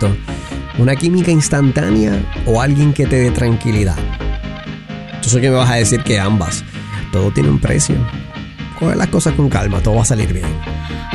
pregunto, ¿una química instantánea o alguien que te dé tranquilidad? Yo sé que me vas a decir que ambas. Todo tiene un precio. Coge las cosas con calma, todo va a salir bien.